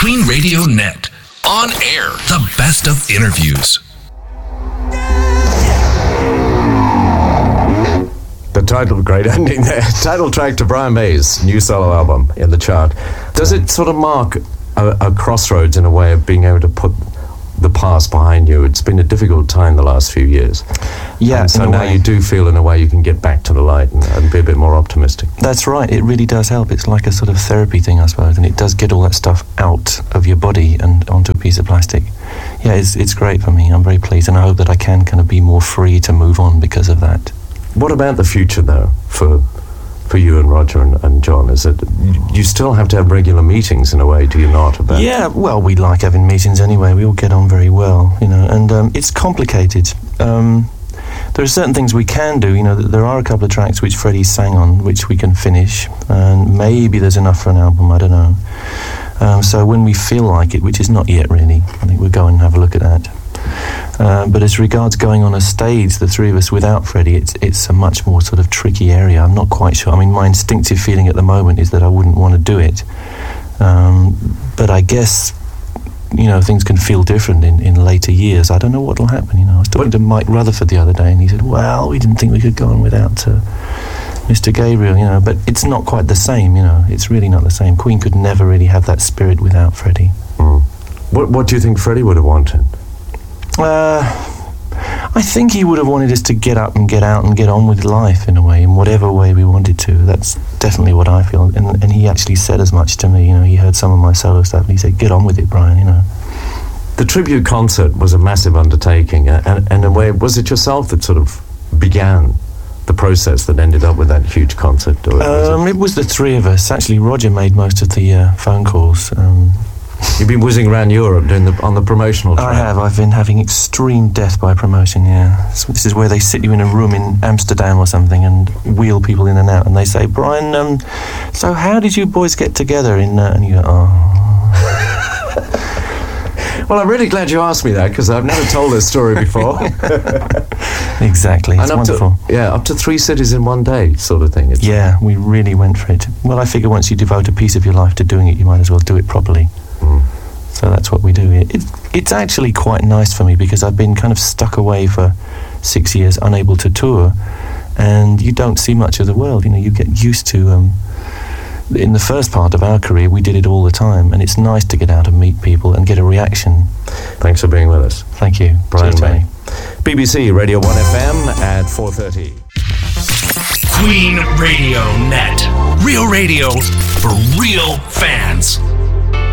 Queen Radio Net. On air, the best of interviews. The title, great ending there. Title track to Brian May's new solo album in the chart. Does it sort of mark a crossroads in a way of being able to put the past behind you? It's been a difficult time the last few years. Yeah, and so now you do feel in a way you can get back to the light and be a bit more optimistic. That's right. It really does help. It's like a sort of therapy thing, I suppose, and it does get all that stuff out of your body and onto a piece of plastic. Yeah, it's great for me. I'm very pleased, and I hope that I can kind of be more free to move on because of that. What about the future, though, for you and Roger and John? Is it you still have to have regular meetings in a way, do you not? Yeah, well, we like having meetings anyway. We all get on very well, you know, and it's complicated. There are certain things we can do, you know. There are a couple of tracks which Freddie sang on, which we can finish, and maybe there's enough for an album, I don't know. So when we feel like it, which is not yet really, I think we'll go and have a look at that. But as regards going on a stage, the three of us without Freddie, it's a much more sort of tricky area. I'm not quite sure. I mean, my instinctive feeling at the moment is that I wouldn't want to do it. But I guess, you know, things can feel different in later years. I don't know what will happen, you know. I was talking to Mike Rutherford the other day, and he said, well, we didn't think we could go on without Mr. Gabriel, you know. But it's not quite the same, you know. It's really not the same. Queen could never really have that spirit without Freddie. What do you think Freddie would have wanted? I think he would have wanted us to get up and get out and get on with life in a way, in whatever way we wanted to. That's definitely what I feel. And he actually said as much to me, you know. He heard some of my solo stuff and he said, get on with it, Brian, you know. The tribute concert was a massive undertaking, and in a way, was it yourself that sort of began the process that ended up with that huge concert? Or it was the three of us. Actually, Roger made most of the phone calls. You've been whizzing around Europe doing on the promotional track. I have. I've been having extreme death by promotion, yeah. So this is where they sit you in a room in Amsterdam or something and wheel people in and out, and they say, Brian, so how did you boys get together in... and you go, oh... Well, I'm really glad you asked me that, because I've never told this story before. Exactly, it's wonderful. Up to 3 cities in one day, sort of thing. Yeah, we really went for it. Well, I figure once you devote a piece of your life to doing it, you might as well do it properly. So that's what we do. It's actually quite nice for me, because I've been kind of stuck away for 6 years, unable to tour, and you don't see much of the world. You know, you get used to... in the first part of our career, we did it all the time, and it's nice to get out and meet people and get a reaction. Thanks for being with us. Thank you. Brian May. BBC Radio 1 FM at 4:30. Queen Radio Net. Real radio for real fans.